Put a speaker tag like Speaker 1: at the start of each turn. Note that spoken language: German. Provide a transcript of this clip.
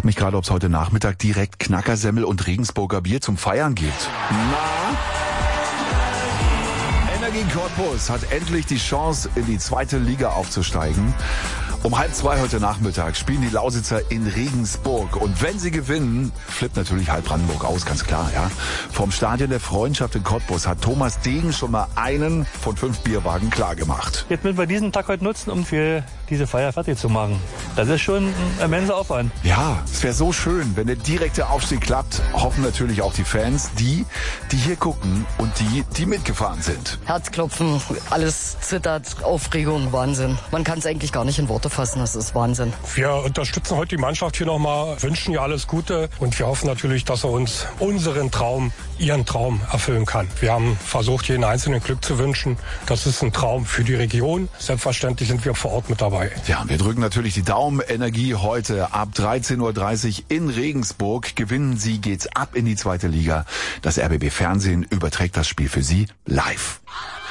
Speaker 1: frage mich gerade, ob es heute Nachmittag direkt Knackersemmel und Regensburger Bier zum Feiern gibt. Na? Energie Cottbus hat endlich die Chance, in die zweite Liga aufzusteigen. Um 1:30 heute Nachmittag spielen die Lausitzer in Regensburg. Und wenn sie gewinnen, flippt natürlich halb Brandenburg aus, ganz klar, ja. Vom Stadion der Freundschaft in Cottbus hat Thomas Degen schon mal einen von 5 Bierwagen klargemacht.
Speaker 2: Jetzt müssen wir diesen Tag heute nutzen, um für diese Feier fertig zu machen. Das ist schon ein immenser Aufwand.
Speaker 1: Ja, es wäre so schön, wenn der direkte Aufstieg klappt. Hoffen natürlich auch die Fans, die hier gucken und die mitgefahren sind.
Speaker 3: Herzklopfen, alles zittert, Aufregung, Wahnsinn. Man kann es eigentlich gar nicht in Worte fassen, das ist Wahnsinn.
Speaker 4: Wir unterstützen heute die Mannschaft hier nochmal, wünschen ihr alles Gute und wir hoffen natürlich, dass er uns ihren Traum erfüllen kann. Wir haben versucht, jeden Einzelnen Glück zu wünschen. Das ist ein Traum für die Region. Selbstverständlich sind wir vor Ort mit dabei.
Speaker 1: Ja, wir drücken natürlich die Daumen. Energie heute ab 13:30 Uhr in Regensburg. Gewinnen Sie, geht's ab in die zweite Liga. Das RBB Fernsehen überträgt das Spiel für Sie live.